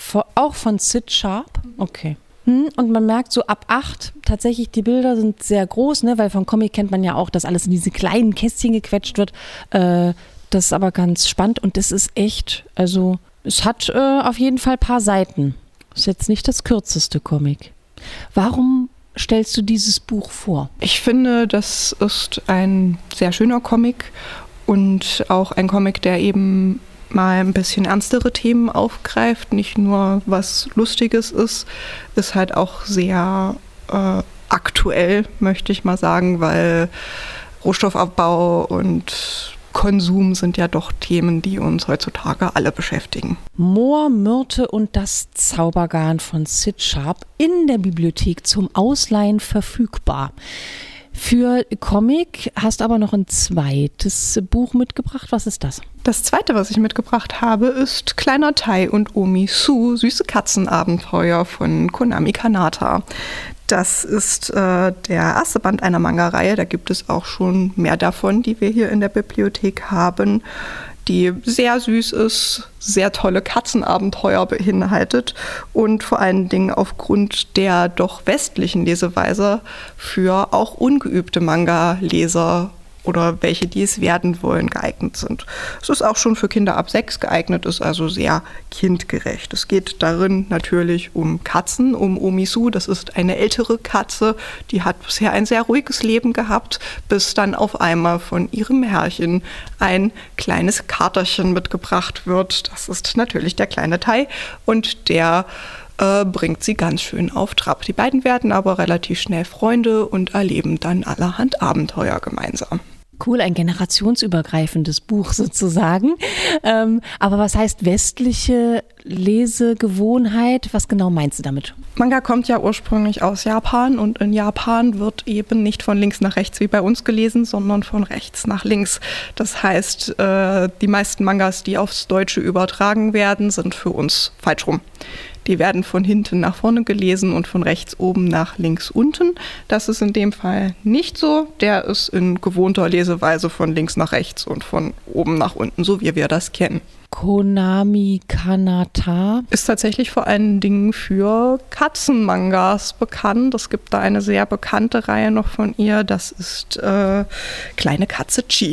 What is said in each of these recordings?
auch von Sid Sharp? Okay. Und man merkt so ab 8, tatsächlich die Bilder sind sehr groß, ne? Weil vom Comic kennt man ja auch, dass alles in diese kleinen Kästchen gequetscht wird. Das ist aber ganz spannend und das ist echt, also es hat auf jeden Fall ein paar Seiten. Ist jetzt nicht das kürzeste Comic. Warum stellst du dieses Buch vor? Ich finde, das ist ein sehr schöner Comic und auch ein Comic, der eben mal ein bisschen ernstere Themen aufgreift, nicht nur was Lustiges ist halt auch sehr aktuell, möchte ich mal sagen, weil Rohstoffabbau und Konsum sind ja doch Themen, die uns heutzutage alle beschäftigen. Moor, Myrte und das Zaubergarn von Sid Sharp in der Bibliothek zum Ausleihen verfügbar. Für Comic hast aber noch ein zweites Buch mitgebracht. Was ist das? Das zweite, was ich mitgebracht habe, ist Kleiner Tai und Omi Sue, süße Katzenabenteuer von Konami Kanata. Das ist der erste Band einer Manga-Reihe. Da gibt es auch schon mehr davon, die wir hier in der Bibliothek haben, die sehr süß ist, sehr tolle Katzenabenteuer beinhaltet und vor allen Dingen aufgrund der doch westlichen Leseweise für auch ungeübte Manga-Leser oder welche, die es werden wollen, geeignet sind. Es ist auch schon für Kinder ab 6 geeignet, ist also sehr kindgerecht. Es geht darin natürlich um Katzen, um Omi Sue. Das ist eine ältere Katze, die hat bisher ein sehr ruhiges Leben gehabt, bis dann auf einmal von ihrem Herrchen ein kleines Katerchen mitgebracht wird. Das ist natürlich der kleine Tai und der bringt sie ganz schön auf Trab. Die beiden werden aber relativ schnell Freunde und erleben dann allerhand Abenteuer gemeinsam. Cool, ein generationsübergreifendes Buch sozusagen. Aber was heißt westliche Lesegewohnheit? Was genau meinst du damit? Manga kommt ja ursprünglich aus Japan und in Japan wird eben nicht von links nach rechts wie bei uns gelesen, sondern von rechts nach links. Das heißt, die meisten Mangas, die aufs Deutsche übertragen werden, sind für uns falsch rum. Die werden von hinten nach vorne gelesen und von rechts oben nach links unten. Das ist in dem Fall nicht so. Der ist in gewohnter Leseweise von links nach rechts und von oben nach unten, so wie wir das kennen. Konami Kanata ist tatsächlich vor allen Dingen für Katzenmangas bekannt. Es gibt da eine sehr bekannte Reihe noch von ihr. Das ist Kleine Katze Chi.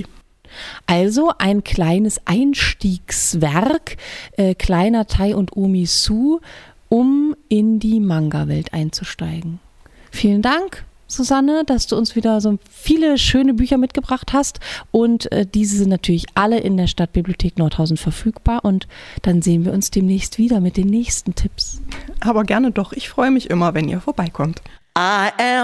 Also ein kleines Einstiegswerk, Kleiner Tai und Omi Sue, um in die Manga-Welt einzusteigen. Vielen Dank, Susanne, dass du uns wieder so viele schöne Bücher mitgebracht hast. Und diese sind natürlich alle in der Stadtbibliothek Nordhausen verfügbar. Und dann sehen wir uns demnächst wieder mit den nächsten Tipps. Aber gerne doch. Ich freue mich immer, wenn ihr vorbeikommt. I am